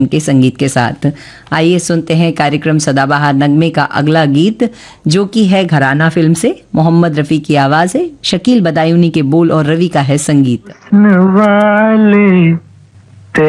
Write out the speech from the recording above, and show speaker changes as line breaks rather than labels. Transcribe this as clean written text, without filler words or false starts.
के संगीत के साथ। आइए सुनते हैं कार्यक्रम सदाबहार नगमे का अगला गीत, जो कि है घराना फिल्म से। मोहम्मद रफ़ी की आवाज़ है, शकील बदायूनी के बोल और रवि का है संगीत।
वाले